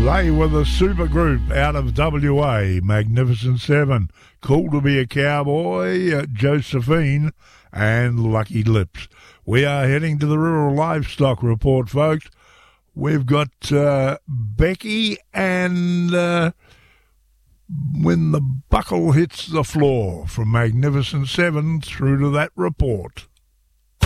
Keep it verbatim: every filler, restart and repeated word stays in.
They were the super group out of W A, Magnificent Seven, Cool to Be a Cowboy, Josephine, and Lucky Lips. We are heading to the Rural Livestock Report, folks. We've got uh, Becky and uh, When the Buckle Hits the Floor from Magnificent Seven through to that report.